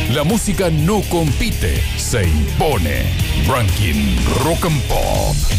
La música no compite, se impone. Ranking Rock and Pop.